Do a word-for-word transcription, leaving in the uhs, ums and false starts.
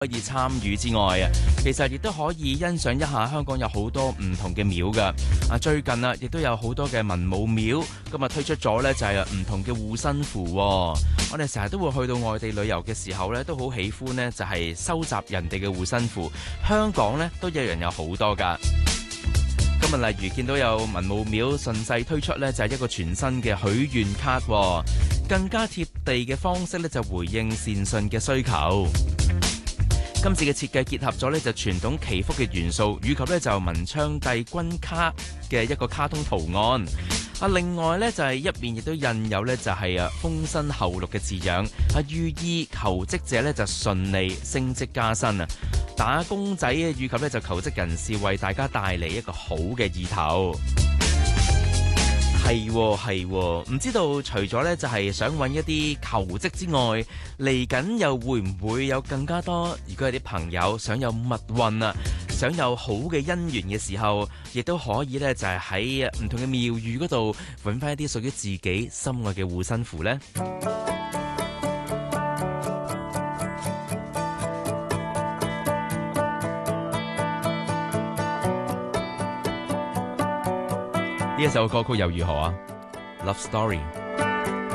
可以參與之外啊，其實亦都可以欣賞一下香港有好多唔同嘅廟㗎。啊，最近啊，亦都有好多嘅文武廟今日推出咗呢，就係唔同嘅護身符。我哋成日都會去到外地旅遊嘅時候呢，都好喜歡呢，就係收集人哋嘅護身符。香港呢，都一樣有好多㗎。今日例如見到有文武廟順勢推出呢，就係一個全新嘅許願卡，更加貼地嘅方式呢，就回應善信嘅需求。今次嘅設計結合咗呢就傳統祈福嘅元素，以及呢就文昌帝君卡嘅一個卡通圖案。啊，另外呢就係一面亦都印有呢就係啊豐身厚祿嘅字樣，啊寓意求職者呢就順利升職加薪啊，打工仔以及呢就求職人士為大家帶嚟一個好嘅意頭。係喎係喎，唔知道除咗呢就係想揾一啲求職之外，嚟緊又會唔會有更加多？如果有啲朋友想有密運啊，想有好嘅姻緣嘅時候，亦都可以呢就係喺唔同嘅廟宇嗰度揾翻一啲屬於自己心愛嘅護身符呢。呢一首歌曲又如何啊？Love Story。